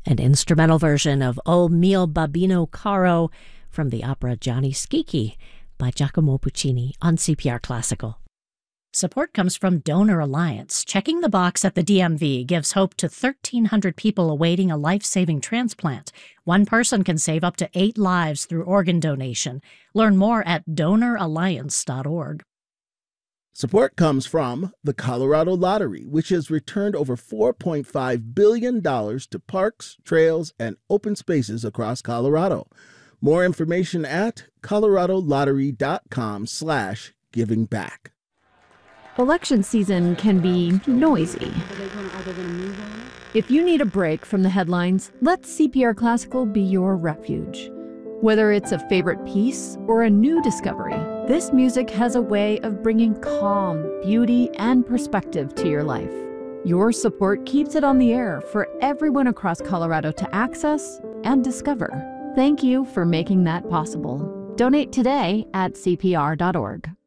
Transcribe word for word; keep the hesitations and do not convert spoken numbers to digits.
an instrumental version of O mio babbino caro from the opera Gianni Schicchi by Giacomo Puccini on C P R Classical. Support comes from Donor Alliance. Checking the box at the D M V gives hope to thirteen hundred people awaiting a life-saving transplant. One person can save up to eight lives through organ donation. Learn more at donor alliance dot org. Support comes from the Colorado Lottery, which has returned over four point five billion dollars to parks, trails, and open spaces across Colorado. More information at colorado lottery dot com slash giving back. Election season can be noisy. If you need a break from the headlines, let C P R Classical be your refuge. Whether it's a favorite piece or a new discovery, this music has a way of bringing calm, beauty, and perspective to your life. Your support keeps it on the air for everyone across Colorado to access and discover. Thank you for making that possible. Donate today at C P R dot org.